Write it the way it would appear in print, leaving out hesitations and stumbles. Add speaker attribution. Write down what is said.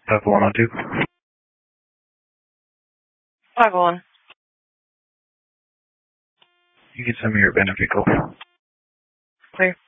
Speaker 1: 5102.
Speaker 2: 501.
Speaker 1: You can send me your benefit code.
Speaker 2: Clear.